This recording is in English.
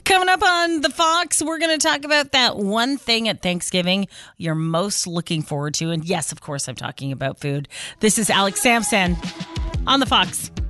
Coming up on The Fox, we're going to talk about that one thing at Thanksgiving you're most looking forward to. And yes, of course, I'm talking about food. This is Alex Sampson on The Fox.